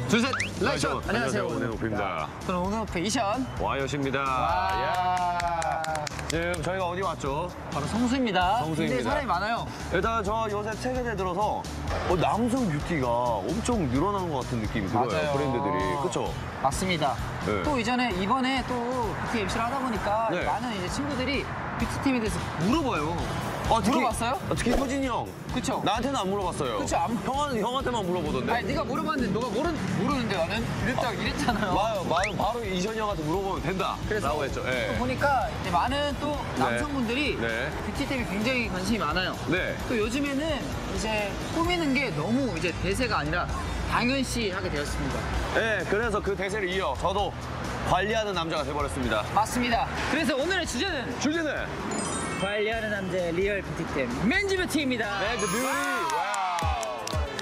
둘, 셋, 라이션! 안녕하세요, 오네노프입니다. 저는 오네노프 이션. 와이엇입니다. 야. 지금 저희가 어디 왔죠? 바로 성수입니다. 성수입니다. 근데 사람이 많아요. 일단 저 요새 최근에 들어서 남성 뷰티가 엄청 늘어나는 것 같은 느낌이 들어요. 맞아요. 브랜드들이. 그쵸? 맞습니다. 네. 또 이번에 또 뷰티 MC를 하다 보니까 네. 많은 이제 친구들이 뷰티템에 대해서 물어봐요. 물어봤어요? 특히 효진이 형. 그쵸? 나한테는 안 물어봤어요. 그쵸, 형한테만 물어보던데. 아니, 네가 물어봤는데 너가 모르는데 나는? 이랬잖아요. 바로 이션이 형한테 물어보면 된다. 라고 했죠. 예. 보니까 이제 많은 또 남성분들이 네. 뷰티템에 굉장히 관심이 많아요. 네. 또 요즘에는 이제 꾸미는 게 너무 이제 대세가 아니라 당연시하게 되었습니다. 네, 그래서 그 대세를 이어 저도 관리하는 남자가 돼버렸습니다. 맞습니다. 그래서 오늘의 주제는 주제는 관리하는 남자의 리얼 뷰티템 맨즈 뷰티입니다. 맨즈 뷰티.